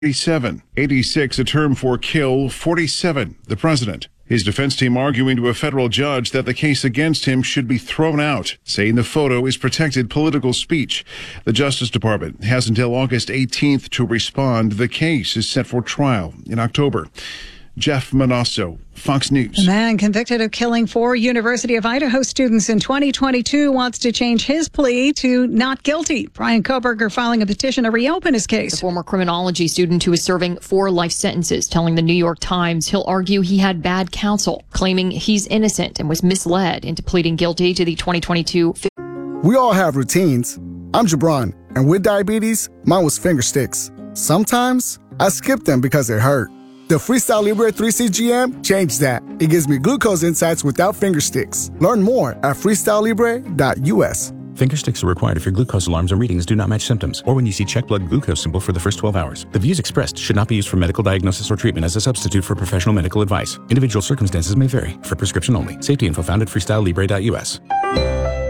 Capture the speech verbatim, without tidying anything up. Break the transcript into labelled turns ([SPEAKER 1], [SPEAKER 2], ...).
[SPEAKER 1] eighty-seven. eighty-six, a term for kill. forty-seven, the president. His defense team arguing to a federal judge that the case against him should be thrown out, saying the photo is protected political speech. The Justice Department has until August eighteenth to respond. The case is set for trial in October. Jeff Manasso, Fox News.
[SPEAKER 2] A man convicted of killing four University of Idaho students in twenty twenty-two wants to change his plea to not guilty. Brian Koberger filing a petition to reopen his case.
[SPEAKER 3] The former criminology student who is serving four life sentences telling the New York Times he'll argue he had bad counsel, claiming he's innocent and was misled into pleading guilty to the twenty twenty-two.
[SPEAKER 4] We all have routines. I'm Jabron, and with diabetes, mine was finger sticks. Sometimes I skip them because they hurt. The Freestyle Libre three C G M changed that. It gives me glucose insights without finger sticks. Learn more at freestyle libre dot U S.
[SPEAKER 5] Finger sticks are required if your glucose alarms and readings do not match symptoms, or when you see check blood glucose symbol for the first twelve hours. The views expressed should not be used for medical diagnosis or treatment as a substitute for professional medical advice. Individual circumstances may vary. For prescription only. Safety info found at freestyle libre dot U S.